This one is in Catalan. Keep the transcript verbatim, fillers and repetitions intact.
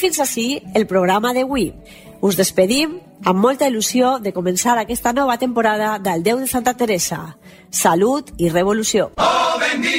fins ací el programa d'avui. Us despedim amb molta il·lusió de començar aquesta nova temporada del Déu de Santa Teresa. Salut i revolució. Oh,